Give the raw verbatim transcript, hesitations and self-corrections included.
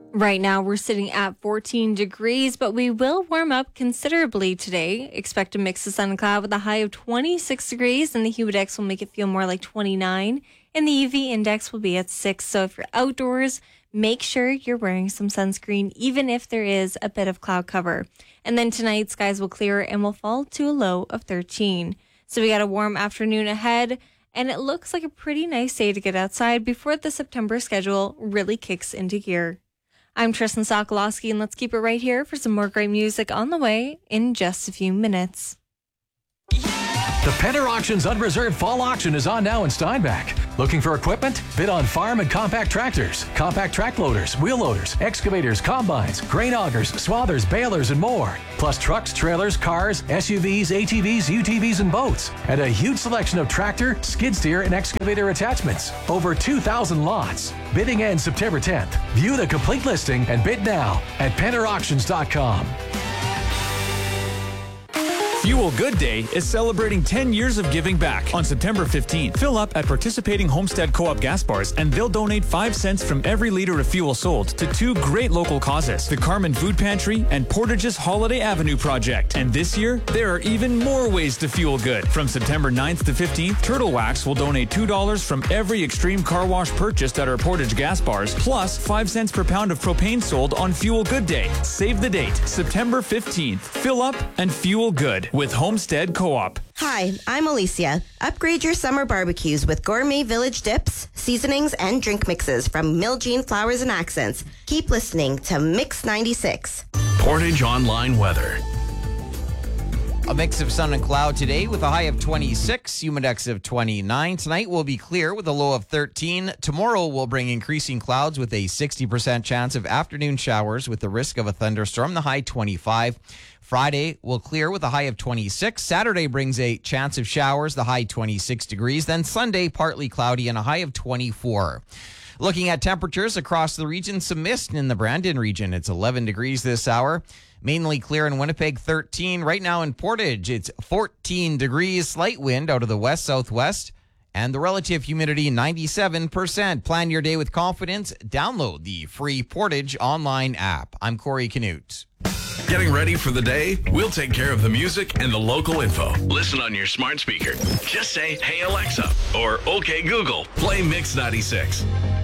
Right now, we're sitting at fourteen degrees, but we will warm up considerably today. Expect a mix of sun and cloud with a high of twenty-six degrees, and the humidex will make it feel more like twenty-nine. And the U V index will be at six. So if you're outdoors, make sure you're wearing some sunscreen, even if there is a bit of cloud cover. And then tonight, skies will clear and will fall to a low of thirteen. So we got a warm afternoon ahead, and it looks like a pretty nice day to get outside before the September schedule really kicks into gear. I'm Tristan Sokolowski, and let's keep it right here for some more great music on the way in just a few minutes. The Penner Auctions Unreserved Fall Auction is on now in Steinbach. Looking for equipment? Bid on farm and compact tractors, compact track loaders, wheel loaders, excavators, combines, grain augers, swathers, balers, and more. Plus trucks, trailers, cars, S U Vs, A T Vs, U T Vs, and boats. And a huge selection of tractor, skid steer, and excavator attachments. Over two thousand lots. Bidding ends September tenth. View the complete listing and bid now at penner auctions dot com. Fuel Good Day is celebrating ten years of giving back on September fifteenth. Fill up at participating Homestead Co-op gas bars and they'll donate five cents from every liter of fuel sold to two great local causes, the Carmen Food Pantry and Portage's Holiday Avenue Project. And this year, there are even more ways to fuel good. From September ninth to fifteenth, Turtle Wax will donate two dollars from every Extreme Car Wash purchased at our Portage gas bars, plus five cents per pound of propane sold on Fuel Good Day. Save the date, September fifteenth. Fill up and fuel good with Homestead Co-op. Hi, I'm Alicia. Upgrade your summer barbecues with Gourmet Village dips, seasonings, and drink mixes from Miljean Flowers and Accents. Keep listening to Mix ninety-six. Portage Online Weather. A mix of sun and cloud today with a high of twenty-six, humidex of twenty-nine. Tonight will be clear with a low of thirteen. Tomorrow will bring increasing clouds with a sixty percent chance of afternoon showers with the risk of a thunderstorm, the high twenty-five. Friday will clear with a high of twenty-six. Saturday brings a chance of showers, the high twenty-six degrees. Then Sunday, partly cloudy and a high of twenty-four. Looking at temperatures across the region, some mist in the Brandon region. It's eleven degrees this hour. Mainly clear in Winnipeg, thirteen. Right now in Portage, it's fourteen degrees. Slight wind out of the west-southwest. And the relative humidity, ninety-seven percent. Plan your day with confidence. Download the free Portage online app. I'm Corey Canute. Getting ready for the day? We'll take care of the music and the local info. Listen on your smart speaker. Just say, "Hey Alexa," or "Okay Google, play Mix ninety-six."